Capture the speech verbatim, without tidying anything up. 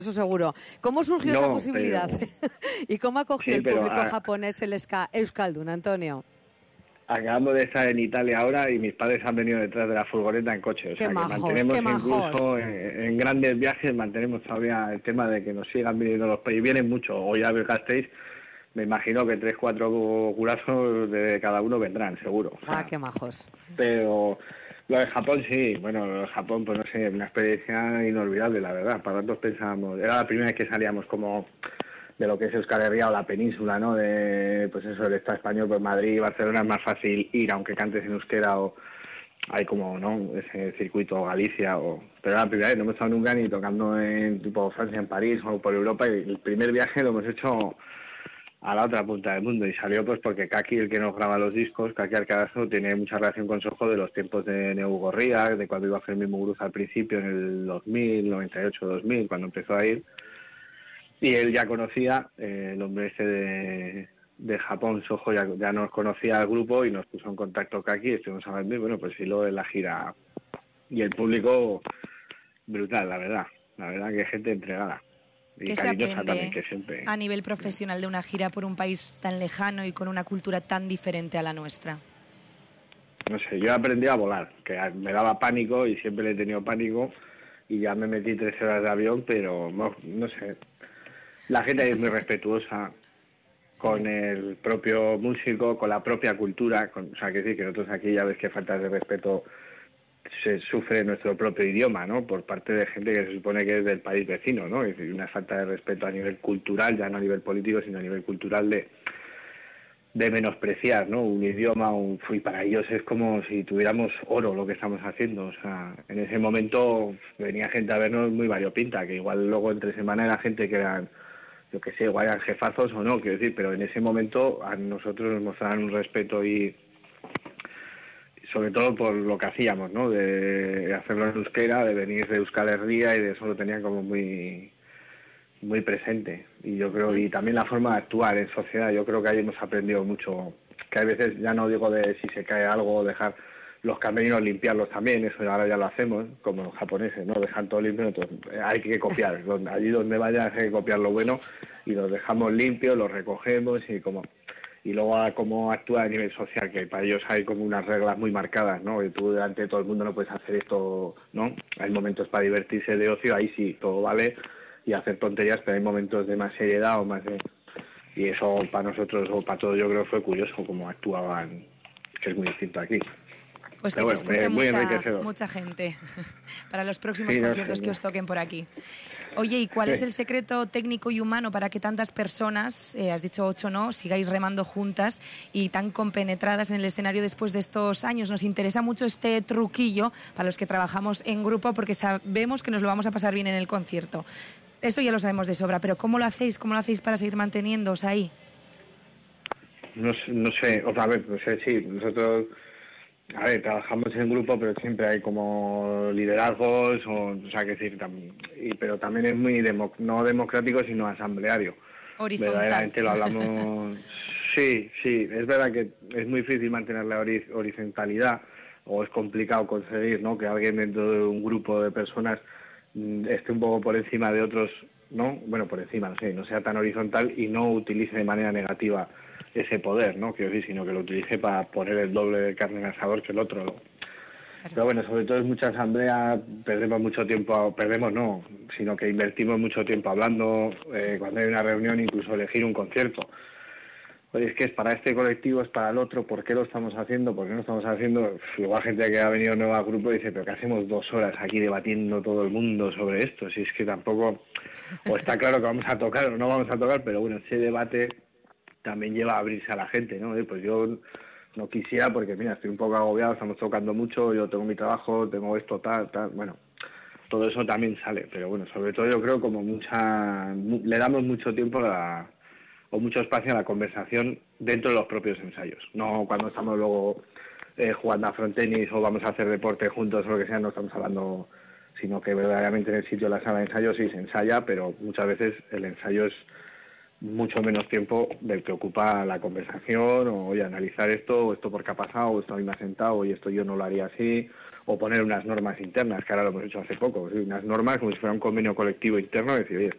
eso seguro. ¿Cómo surgió no, esa posibilidad? Pero... ¿Y cómo acogió sí, el pero, público a... japonés el Ska Euskaldun, Antonio? Acabamos de estar en Italia ahora y mis padres han venido detrás de la furgoneta en coche. O qué sea, majos, que mantenemos qué majos. incluso en, en grandes viajes, mantenemos todavía el tema de que nos sigan viniendo los países. Vienen mucho. Hoy ya Gasteis, me imagino que tres, cuatro curazos de cada uno vendrán, seguro. O sea, ah, qué majos. Pero lo de Japón sí, bueno, lo de Japón, pues no sé, una experiencia inolvidable, la verdad. Para nosotros pensábamos, era la primera vez que salíamos como de lo que es Euskal Herria o la península, ¿no? De, pues eso, el Estado español, pues Madrid, Barcelona es más fácil ir, aunque cantes en euskera o hay como, ¿no? Ese circuito Galicia o... Pero era la primera vez, no hemos estado nunca ni tocando en tipo Francia, en París o por Europa y el primer viaje lo hemos hecho a la otra punta del mundo y salió pues porque Kaki, el que nos graba los discos, Kaki Arcadazo, tiene mucha relación con Sojo de los tiempos de Neu Gorria, de cuando iba a Fermín Muguruza al principio en el dos mil, noventa y ocho, dos mil, cuando empezó a ir. Y él ya conocía, eh, el hombre este de, de Japón, Soho, ya, ya nos conocía al grupo y nos puso en contacto Kaki y estuvimos hablando y bueno, pues sí, lo de la gira y el público brutal, la verdad, la verdad que gente entregada. Y ¿qué se aprende también, que siempre... a nivel profesional de una gira por un país tan lejano y con una cultura tan diferente a la nuestra? No sé, yo aprendí a volar, que me daba pánico y siempre le he tenido pánico y ya me metí tres horas de avión, pero no, no sé... La gente es muy respetuosa con el propio músico, con la propia cultura, con, o sea, que sí, que nosotros aquí ya ves que falta de respeto se sufre en nuestro propio idioma, ¿no? Por parte de gente que se supone que es del país vecino, ¿no? Es decir, una falta de respeto a nivel cultural, ya no a nivel político, sino a nivel cultural de de menospreciar, ¿no? Un idioma, un, y para ellos es como si tuviéramos oro lo que estamos haciendo, o sea, en ese momento venía gente a vernos muy variopinta, que igual luego entre semana era gente que eran, yo que sé, igual eran jefazos o no, quiero decir, pero en ese momento a nosotros nos mostraban un respeto y sobre todo por lo que hacíamos, ¿no? De hacerlo en euskera, de venir de Euskal Herria y de eso lo tenían como muy muy presente. Y yo creo, y también la forma de actuar en sociedad, yo creo que ahí hemos aprendido mucho, que a veces ya no digo de si se cae algo, dejar los camerinos limpiarlos también, eso ahora ya lo hacemos, como los japoneses, ¿no? Dejan todo limpio, entonces hay que copiar, allí donde vaya hay que copiar lo bueno y los dejamos limpios, los recogemos y como... Y luego a cómo actúa a nivel social, que para ellos hay como unas reglas muy marcadas, ¿no? Y tú delante de todo el mundo no puedes hacer esto, ¿no? Hay momentos para divertirse de ocio, ahí sí, todo vale, y hacer tonterías, pero hay momentos de más seriedad o más de... Y eso para nosotros, o para todos, yo creo fue curioso cómo actuaban, que es muy distinto aquí. Pues pero que bueno, te escuche muy mucha, mucha gente para los próximos sí, no conciertos sé, que no. os toquen por aquí. Oye, ¿y cuál sí. es el secreto técnico y humano para que tantas personas, eh, has dicho ocho, ¿no?, sigáis remando juntas y tan compenetradas en el escenario después de estos años? Nos interesa mucho este truquillo para los que trabajamos en grupo porque sabemos que nos lo vamos a pasar bien en el concierto. Eso ya lo sabemos de sobra, pero ¿cómo lo hacéis? ¿Cómo lo hacéis para seguir manteniéndoos ahí? No, no sé, otra vez, no sé, sí, nosotros... A ver, trabajamos en grupo, pero siempre hay como liderazgos, o, o sea, que decir, tam, y, pero también es muy, demo, no democrático, sino asambleario. Horizontal. Verdaderamente lo hablamos... Sí, sí, es verdad que es muy difícil mantener la horiz horizontalidad, o es complicado conseguir, ¿no?, que alguien dentro de un grupo de personas mmm, esté un poco por encima de otros, ¿no? Bueno, por encima, no sé, no sea tan horizontal y no utilice de manera negativa ese poder, ¿no?, quiero decir, sino que lo utilice para poner el doble de carne en el asador que el otro, ¿no? Claro. Pero bueno, sobre todo es mucha asamblea, perdemos mucho tiempo, perdemos no, sino que invertimos mucho tiempo hablando, eh, cuando hay una reunión, incluso elegir un concierto. Oye, es que es para este colectivo, es para el otro, ¿por qué lo estamos haciendo? ¿Por qué no estamos haciendo? Luego hay gente que ha venido nueva al grupo y dice, pero ¿qué hacemos dos horas aquí debatiendo todo el mundo sobre esto? Si es que tampoco, o está claro que vamos a tocar o no vamos a tocar, pero bueno, ese debate también lleva a abrirse a la gente, ¿no? Eh, pues yo no quisiera porque, mira, estoy un poco agobiado, estamos tocando mucho, yo tengo mi trabajo, tengo esto, tal, tal, bueno, todo eso también sale, pero bueno, sobre todo yo creo como mucha, mu, le damos mucho tiempo a la, o mucho espacio a la conversación dentro de los propios ensayos, no cuando estamos luego eh, jugando a frontenis o vamos a hacer deporte juntos o lo que sea, no estamos hablando, sino que verdaderamente en el sitio de la sala de ensayo sí se ensaya, pero muchas veces el ensayo es mucho menos tiempo del que ocupa la conversación, o oye, analizar esto, o esto por qué ha pasado, o esto a mí me ha sentado, y esto yo no lo haría así, o poner unas normas internas, que ahora lo hemos hecho hace poco, ¿sí? Unas normas como si fuera un convenio colectivo interno, decir, oye,